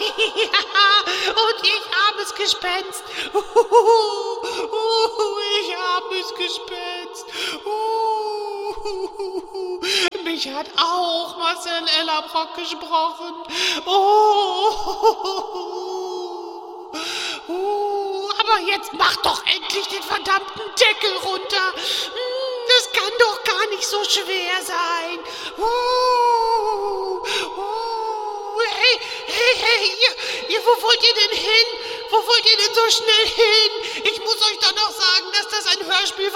Ja, und ich armes Gespenst. Ich armes Gespenst. Mich hat auch Marcel Ellerbrock gesprochen. Aber jetzt mach doch endlich den verdammten Deckel runter. Das kann doch gar nicht so schwer sein. Hey, wo wollt ihr denn hin? Wo wollt ihr denn so schnell hin? Ich muss euch doch noch sagen, dass das ein Hörspiel